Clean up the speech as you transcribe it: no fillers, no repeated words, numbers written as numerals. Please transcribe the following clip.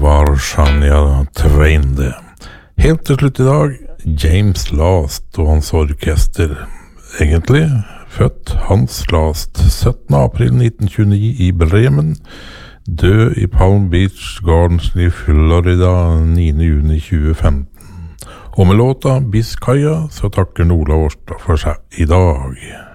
var Shania Twain det. Helt til slutt i dag, James Last og hans orkester. Egentlig født Hans Last 17. april 1929 i Bremen, død i Palm Beach Gardens i Florida 9. juni 2015. Og med låta Biscaya så takker Ola Årstad for seg i dag.